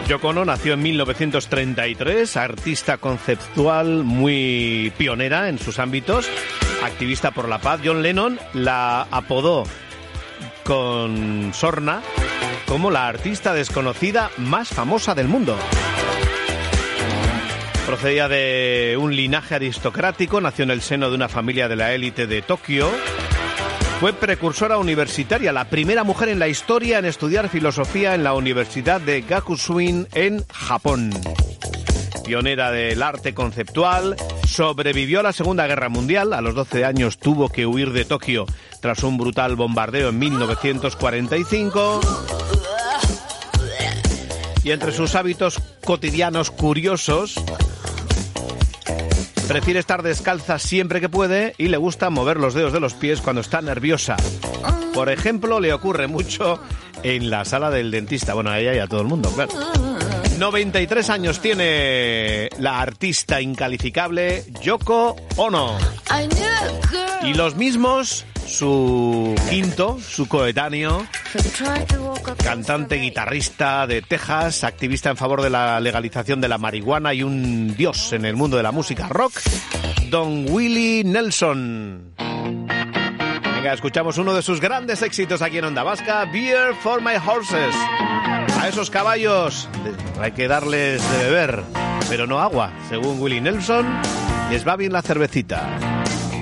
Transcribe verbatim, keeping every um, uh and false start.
Yoko Ono nació en mil novecientos treinta y tres, artista conceptual muy pionera en sus ámbitos, activista por la paz. John Lennon la apodó con sorna como la artista desconocida más famosa del mundo. Procedía de un linaje aristocrático, nació en el seno de una familia de la élite de Tokio. Fue precursora universitaria, la primera mujer en la historia en estudiar filosofía en la Universidad de Gakushūin en Japón. Pionera del arte conceptual, sobrevivió a la Segunda Guerra Mundial. A los doce años tuvo que huir de Tokio tras un brutal bombardeo en mil novecientos cuarenta y cinco. Y entre sus hábitos cotidianos curiosos, prefiere estar descalza siempre que puede y le gusta mover los dedos de los pies cuando está nerviosa. Por ejemplo, le ocurre mucho en la sala del dentista. Bueno, a ella y a todo el mundo, claro. noventa y tres años tiene la artista incalificable Yoko Ono. Y los mismos, su quinto, su coetáneo, cantante, guitarrista de Texas, activista en favor de la legalización de la marihuana y un dios en el mundo de la música rock, Don Willie Nelson. Venga, escuchamos uno de sus grandes éxitos aquí en Onda Vasca, Beer for My Horses. A esos caballos hay que darles de beber, pero no agua. Según Willie Nelson, les va bien la cervecita.